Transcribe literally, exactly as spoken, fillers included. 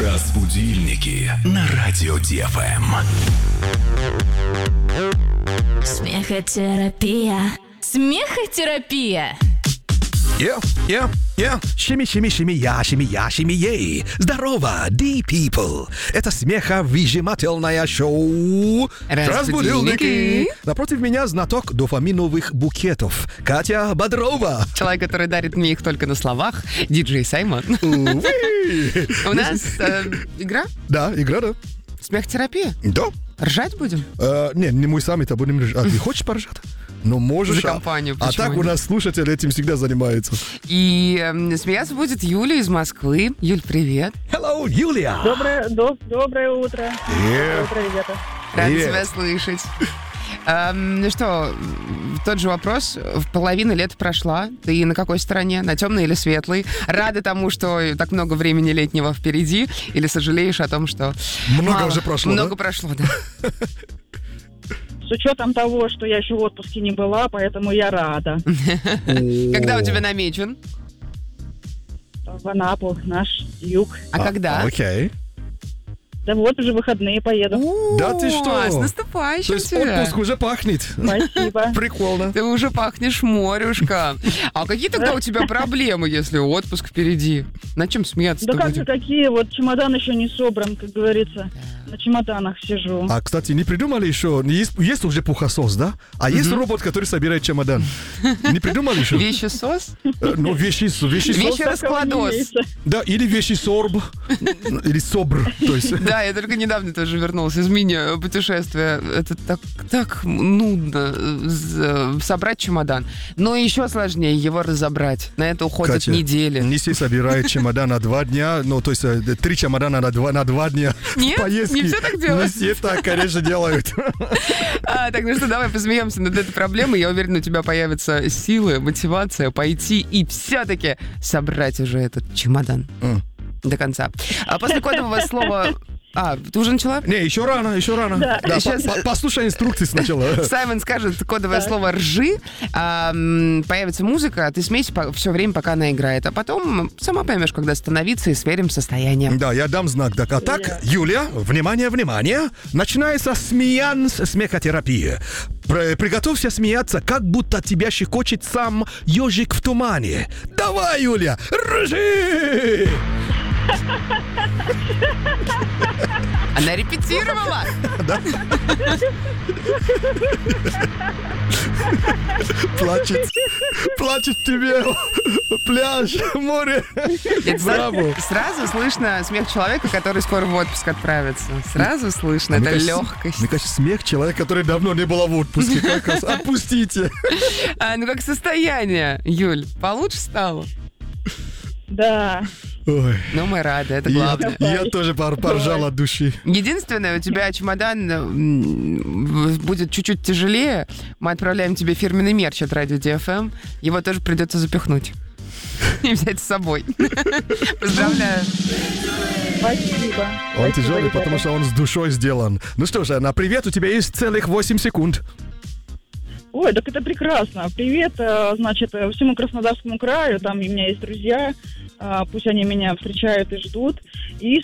Разбудильники на радио Ди Эф Эм. Смехотерапия. Смехотерапия. Yeah, yeah, yeah. Шими, шими, шими, я, шими, я, шими, ей. Здорово, D-People. Это смеховыжимательное шоу «Разбудильники». Напротив меня знаток дофаминовых букетов. Катя Бодрова. Человек, который дарит мне их только на словах. Диджей Саймон. У нас э, игра? Да, игра, да. Смехотерапия? Да. Ржать будем? Э, не, не мы сами-то будем ржать. А ты хочешь поржать? Ну, можешь. За компанию, а, а так нет? у нас слушатель этим всегда занимается. И э, смеяться будет Юля из Москвы. Юль, привет. Hello, Юлия. Доброе, до, доброе утро. Yeah. Доброе, ребята. Рада Yeah. тебя слышать. Эм, ну что, тот же вопрос. Половина лет прошла. Ты на какой стороне? На темной или светлой? Рада тому, что так много времени летнего впереди? Или сожалеешь о том, что... Много мало? уже прошло, Много да? прошло, да. С учетом того, что я еще в отпуске не была, поэтому я рада. Когда у тебя намечен? В Анапу, наш юг. А когда? Окей. Да вот уже выходные поеду. Да ты что? С То наступающим есть тебя. отпуск уже пахнет. Спасибо. Прикольно. Ты уже пахнешь морюшка. А какие тогда у тебя проблемы, если отпуск впереди? На чем смеяться-то Да как же будем? какие, вот чемодан еще не собран, как говорится. На чемоданах сижу. А, кстати, не придумали еще? Есть, есть уже пухосос, да? А есть робот, который собирает чемодан? Не придумали еще? Вещесос? Э, Ну, вещи, вещи, Вещи Такого раскладос. не имеется. Да, или вещи сорб, или собр, то есть. Да, я только недавно тоже вернулся из мини-путешествия. Это так, так нудно э, собрать чемодан. Но еще сложнее его разобрать. На это уходят Катя, недели. не все собирают чемодан на два дня, ну, то есть э, три чемодана на два, на два дня Нет? в поездке. Не все так делают? Не все так, конечно, делают. А, так, ну что, давай посмеемся над этой проблемой. Я уверена, у тебя появятся силы, мотивация пойти и все-таки собрать уже этот чемодан М. до конца. А после кодового слова... А, ты уже начала? Не, еще рано, еще рано. Да. Да, Сейчас- по- по- послушай инструкции сначала. Саймон скажет кодовое Так. слово «ржи», а, м, появится музыка, а ты смейся все время, пока она играет. А потом сама поймешь, когда остановиться, и сверим состояние. Да, я дам знак. Так, а так, Юлия, внимание, внимание. Начинается смеянс смехотерапия. При- Приготовься смеяться, как будто тебя щекочет сам ежик в тумане. Давай, Юля, ржи! Она репетировала! Плачет, плачет тебе пляж, море. Нет, Браво. Сразу слышно смех человека, который скоро в отпуск отправится. Сразу слышно, Мне это кажется, легкость. Мне кажется, смех человека, который давно не был в отпуске. Как раз отпустите. А, ну как состояние, Юль? Получше стало? Да. Ой, Ну, мы рады, это я, главное. я тоже пор- поржал от души. Единственное, у тебя чемодан м, будет чуть-чуть тяжелее. Мы отправляем тебе фирменный мерч от радио Ди Эф Эм. Его тоже придется запихнуть. И взять с собой. Поздравляю. Спасибо. Он Спасибо, тяжелый, ребята. потому что он с душой сделан. Ну что же, на привет у тебя есть целых восемь секунд. Ой, так это прекрасно. Привет, э, значит, э, всему Краснодарскому краю. Там у меня есть друзья. А, Пусть они меня встречают и ждут. И